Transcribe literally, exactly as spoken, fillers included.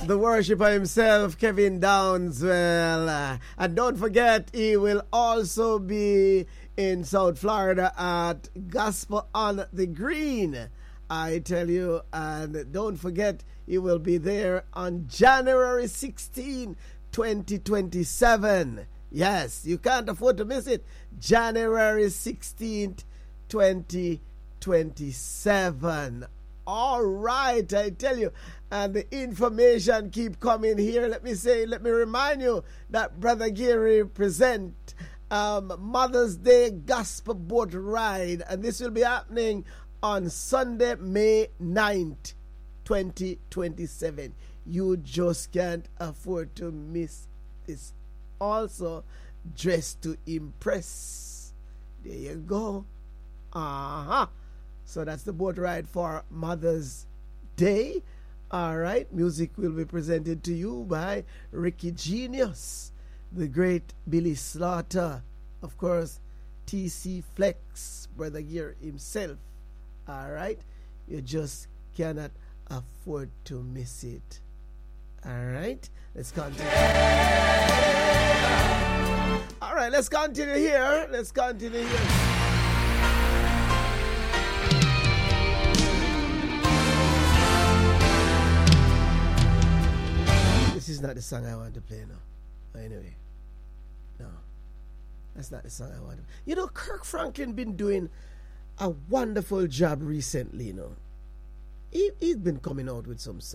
the worshiper himself, Kevin Downswell. Uh, and don't forget, he will also be in South Florida at Gospel on the Green. I tell you, and don't forget, he will be there on January sixteenth, twenty twenty-seven. Yes, you can't afford to miss it. January sixteenth, twenty twenty-seven. All right, I tell you, and the information keep coming here. Let me say, let me remind you that Brother Gary present um, Mother's Day Gospel Boat Ride, and this will be happening on Sunday, May ninth, twenty twenty-seven. You just can't afford to miss this. Also, Dress to Impress. There you go. Uh-huh. So that's the boat ride for Mother's Day. All right. Music will be presented to you by Ricky Genius, the great Billy Slaughter, of course, T C Flex, Brother Gear himself. All right. You just cannot afford to miss it. All right. Let's continue. All right. Let's continue here. Let's continue here. This is not the song I want to play now. Anyway, no, that's not the song I want to. You know, Kirk Franklin been doing a wonderful job recently. You know, he he's been coming out with some songs.